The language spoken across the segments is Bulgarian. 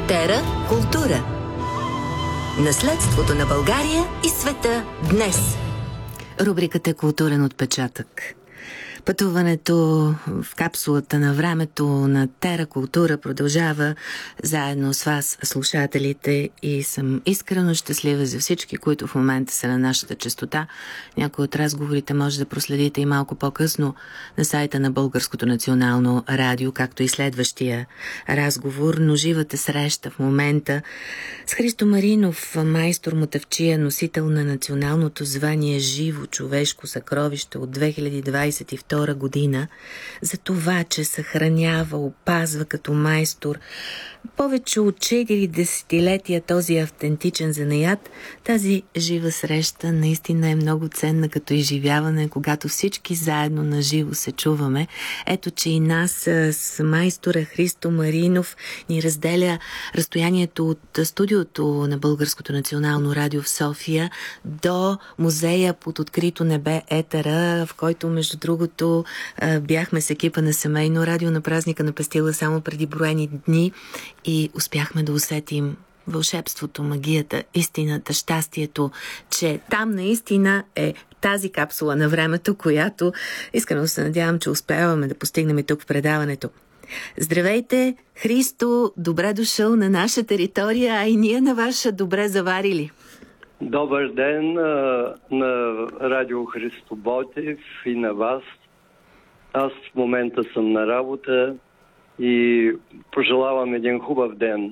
Тера култура. Наследството на България и света днес. Рубриката „Културен отпечатък”. Пътуването в капсулата на времето на Тера култура продължава заедно с вас, слушателите, и съм искрено щастлива за всички, които в момента са на нашата честота. Някои от разговорите може да проследите и малко по-късно на сайта на Българското национално радио, както и следващия разговор, но живата среща в момента с Христо Маринов, майстор мотавчия, носител на националното звание Живо човешко съкровище от 2022 година, за това, че съхранява, опазва като майстор повече от 4 десетилетия този автентичен занаят. Тази жива среща наистина е много ценна като изживяване, когато всички заедно на живо се чуваме. Ето, че и нас с майстора Христо Маринов ни разделя разстоянието от студиото на Българското национално радио в София до музея под открито небе Етера, в който, между другото, бяхме с екипа на Семейно радио на празника на Пестила само преди броени дни и успяхме да усетим вълшебството, магията, истината, щастието, че там наистина е тази капсула на времето, която искрено се надявам, че успяваме да постигнем и тук в предаването. Здравейте, Христо, добре дошъл на наша територия, а и ние на ваша добре заварили. Добър ден на радио Христо Ботев и на вас. Аз в момента съм на работа и пожелавам един хубав ден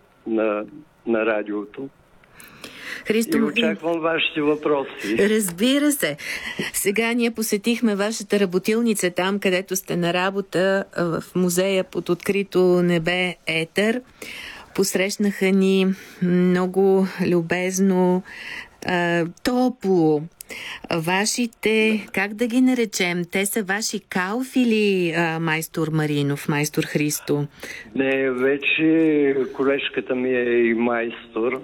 на радиото. Христо, и очаквам вашите въпроси. Разбира се. Сега ние посетихме вашата работилница там, където сте на работа, в музея под открито небе Етер. Посрещнаха ни много любезно, топло. Вашите, как да ги наречем, те са ваши калфи или майстор Маринов, майстор Христо? Не, вече колежката ми е и майстор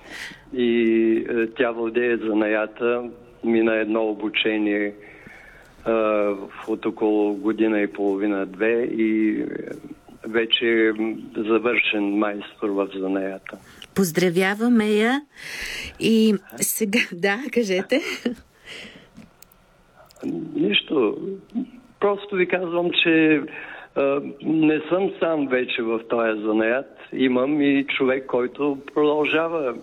и тя владее занаята. Мина едно обучение от около година и половина-две и вече е завършен майстор в занаята. Поздравяваме я и сега, да, кажете. Нищо. Просто ви казвам, че не съм сам вече в този занаят. Имам и човек, който продължава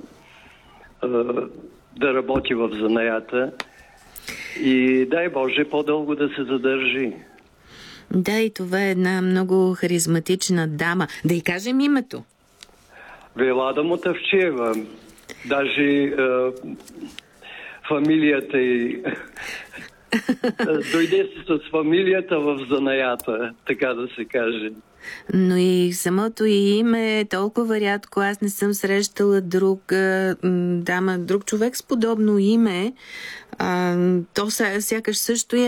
да работи в занаята и дай Боже по-дълго да се задържи. Да, и това е една много харизматична дама. Да й кажем името. Велада Мотавчиева. Даже фамилията й дойде си с фамилията в занаята, така да се каже. Но и самото и име е толкова рядко. Аз не съм срещала друг човек с подобно име. То сякаш също е